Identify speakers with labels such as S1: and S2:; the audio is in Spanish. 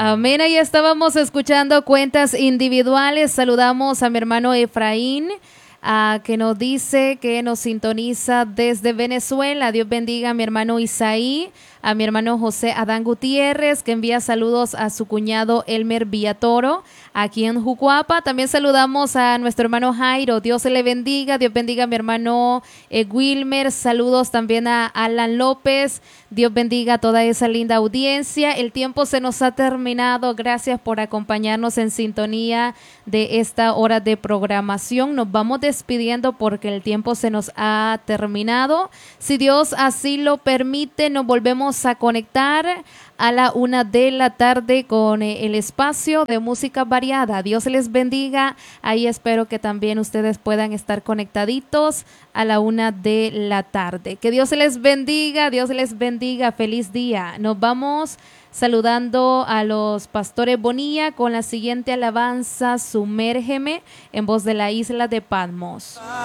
S1: Amén, ahí estábamos escuchando cuentas individuales. Saludamos a mi hermano Efraín, que nos dice que nos sintoniza desde Venezuela. Dios bendiga a mi hermano Isaí, a mi hermano José Adán Gutiérrez, que envía saludos a su cuñado Elmer Villatoro, aquí en Jucuapa. También saludamos a nuestro hermano Jairo, Dios se le bendiga. Dios bendiga a mi hermano Wilmer. Saludos también a Alan López. Dios bendiga a toda esa linda audiencia. El tiempo se nos ha terminado. Gracias por acompañarnos en sintonía de esta hora de programación. Nos vamos despidiendo porque el tiempo se nos ha terminado. Si Dios así lo permite, nos volvemos a conectar a la 1 de la tarde con el espacio de música variada. Dios les bendiga. Ahí espero que también ustedes puedan estar conectaditos a la 1 de la tarde. Que Dios les bendiga, Dios les bendiga. Feliz día. Nos vamos saludando a los pastores Bonilla con la siguiente alabanza, Sumérgeme, en voz de la isla de Patmos.